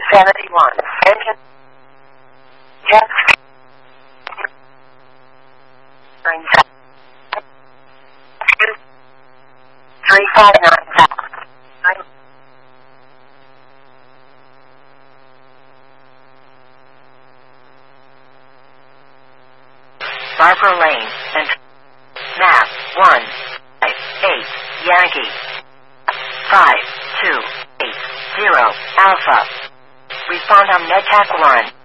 71. Engine. Jet. 97. 359. Barber Lane and map 158 Yankee 5280 Alpha. Respond on NetTac 1.